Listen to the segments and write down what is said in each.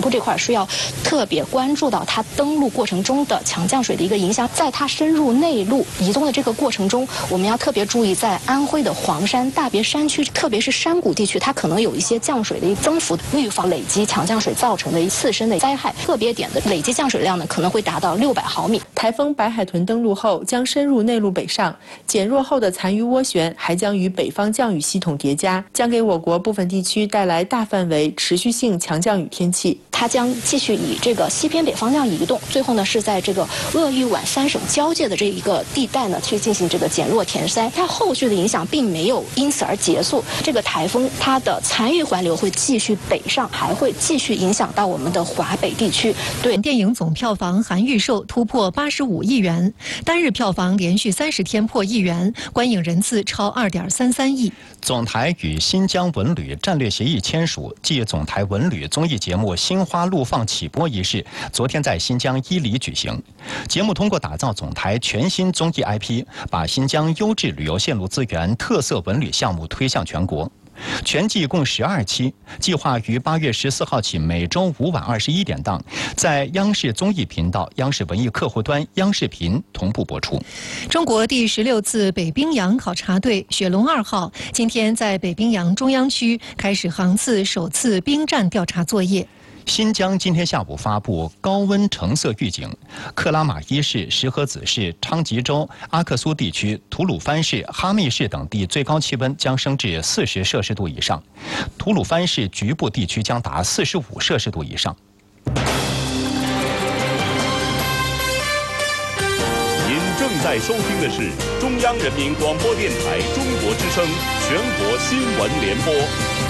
部这块是要特别关注到它登陆过程中的强降水的一个影响，在它深入内陆移动的这个过程中，我们要特别注意在安徽的黄山、大别山区，特别是山谷地区，它可能有一些降水的一增幅，预防累积强降水造成的次生的灾害。个别点的累积降水量呢，可能会达到600毫米。 台风白海豚登陆后将深入内陆北上，减弱后的残余涡旋还将与北方降雨系统叠加，将给我国部分地区带来大范围持续性强降雨天气。 它将继续以这个西偏北方向移动，最后呢是在这个鄂豫皖3省交界的这一个地带呢去进行这个减弱填塞。它后续的影响并没有因此而结束，这个台风它的残余环流会继续北上，还会继续影响到我们的华北地区。 对，电影总票房含预售突破85亿元，单日票房连续30天破1亿元，观影人次超2.33亿。 总台与新疆文旅战略协议签署，继总台文旅综艺节目《心花怒放》起播仪式昨天在新疆伊犁举行。节目通过打造总台全新综艺 IP， 把新疆优质旅游线路资源、特色文旅项目推向全国。全季共12期，计划于8月14号起每周5晚21点档，在央视综艺频道、央视文艺客户端、央视频同步播出。 中国第16次北冰洋考察队雪龙2号今天在北冰洋中央区开始航次首次冰战调查作业。 新疆今天下午发布高温橙色预警，克拉玛依市、石河子市、昌吉州、阿克苏地区、吐鲁番市、哈密市等地最高气温将升至40摄氏度以上，吐鲁番市局部地区将达45摄氏度以上。 您正在收听的是中央人民广播电台中国之声全国新闻联播。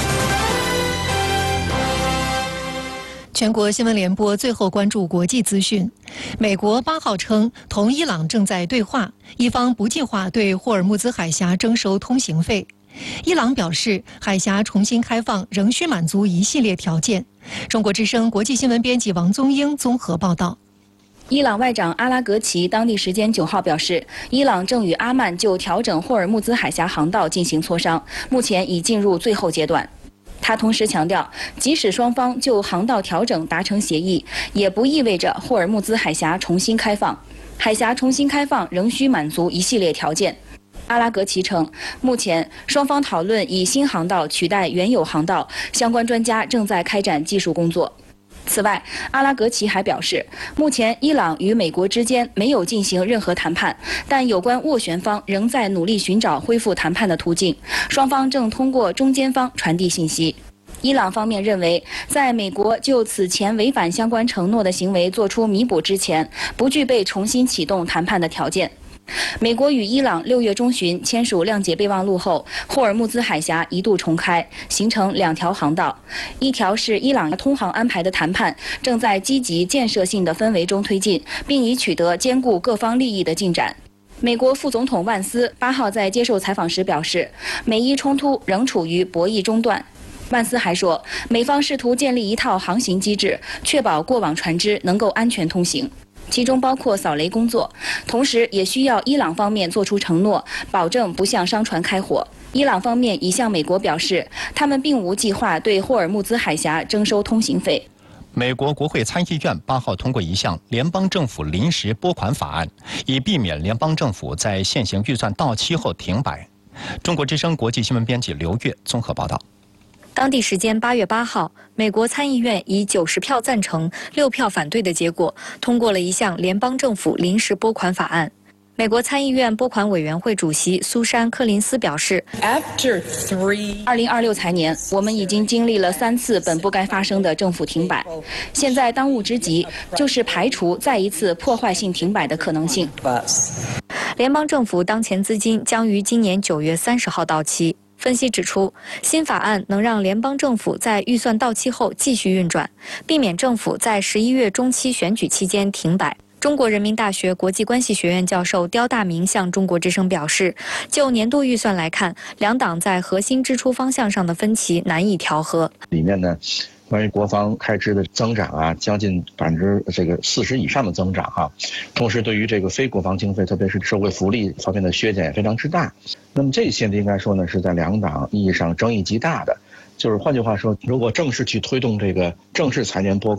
全国新闻联播最后关注国际资讯。美国8号称，同伊朗正在对话，伊方不计划对霍尔木兹海峡征收通行费。伊朗表示，海峡重新开放仍需满足一系列条件。中国之声国际新闻编辑王宗英综合报道。 伊朗外长阿拉格齐当地时间9号表示，伊朗正与阿曼就调整霍尔木兹海峡航道进行磋商，目前已进入最后阶段。他同时强调，即使双方就航道调整达成协议，也不意味着霍尔木兹海峡重新开放。海峡重新开放仍需满足一系列条件。阿拉格齐称，目前双方讨论以新航道取代原有航道，相关专家正在开展技术工作。此外，阿拉格齐还表示，目前伊朗与美国之间没有进行任何谈判，但有关斡旋方仍在努力寻找恢复谈判的途径，双方正通过中间方传递信息。伊朗方面认为，在美国就此前违反相关承诺的行为作出弥补之前，不具备重新启动谈判的条件。美国与伊朗6月中旬签署谅解备忘录后，霍尔木兹海峡一度重开，形成2条航道，一条是伊朗通航安排的谈判正在积极建设性的氛围中推进，并已取得兼顾各方利益的进展。美国副总统万斯8号在接受采访时表示，美伊冲突仍处于博弈中段。万斯还说，美方试图建立一套航行机制，确保过往船只能够安全通行，其中包括扫雷工作，同时也需要伊朗方面做出承诺，保证不向商船开火。伊朗方面已向美国表示，他们并无计划对霍尔木兹海峡征收通行费。 美国国会参议院8号通过一项联邦政府临时拨款法案，以避免联邦政府在现行预算到期后停摆。中国之声国际新闻编辑刘越综合报道。 当地时间8月8号，美国参议院以90票赞成、6票反对的结果，通过了一项联邦政府临时拨款法案。美国参议院拨款委员会主席苏珊·柯林斯表示 ，2026财年，我们已经经历了3次本不该发生的政府停摆，现在当务之急就是排除再一次破坏性停摆的可能性。 联邦政府当前资金将于今年9月30号到期。分析指出，新法案能让联邦政府在预算到期后继续运转，避免政府在11月中期选举期间停摆。中国人民大学国际关系学院教授刁大明向中国之声表示，就年度预算来看，两党在核心支出方向上的分歧难以调和。 里面呢，关于国防开支的增长啊，将近40%以上的增长哈。同时，对于这个非国防经费，特别是社会福利方面的削减也非常之大。那么这些应该说呢，是在两党意义上争议极大的。就是换句话说，如果正式去推动这个正式财年拨